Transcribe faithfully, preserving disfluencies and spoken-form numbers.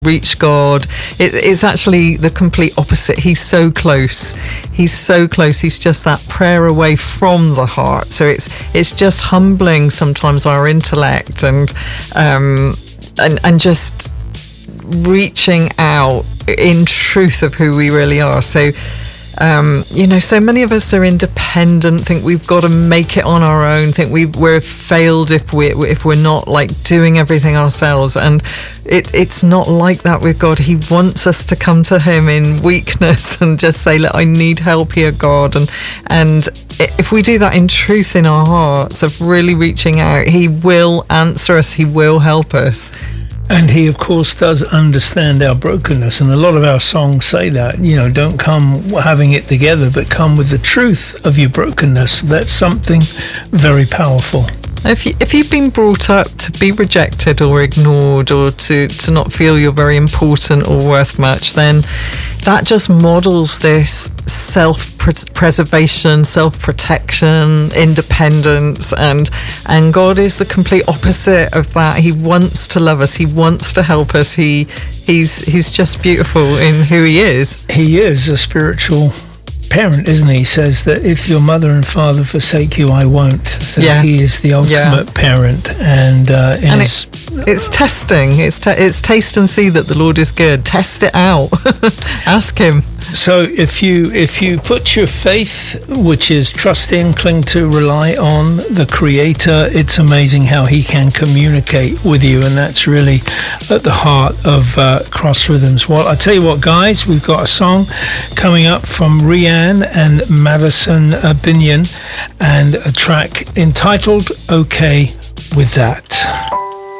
reach God. It, it's actually the complete opposite. He's so close. He's so close. He's just that prayer away from the heart. So it's it's just humbling sometimes our intellect and um, and and just reaching out in truth of who we really are. So. Um, you know, so many of us are independent, think we've got to make it on our own, think we, we're failed if, we, if we're not like doing everything ourselves. And it, it's not like that with God. He wants us to come to him in weakness and just say, look, I need help here, God. And, and if we do that in truth in our hearts of really reaching out, he will answer us, he will help us. And he, of course, does understand our brokenness. And a lot of our songs say that, you know, don't come having it together, but come with the truth of your brokenness. That's something very powerful. If, you, if you've been brought up to be rejected or ignored or to, to not feel you're very important or worth much, then that just models this self-preservation, self-protection, independence, and and God is the complete opposite of that. He wants to love us. He wants to help us. He he's he's just beautiful in who he is. He is a spiritual parent, isn't he? He says that if your mother and father forsake you, I won't. So yeah. He is the ultimate yeah. parent, and uh, in and his it, it's testing. It's te- it's taste and see that the Lord is good. Test it out. Ask him. So if you if you put your faith, which is trusting, cling to, rely on the Creator, it's amazing how he can communicate with you, and that's really at the heart of uh, Cross Rhythms. Well, I tell you what, guys, we've got a song coming up from Rianne and Madison Binion, and a track entitled "Okay with That."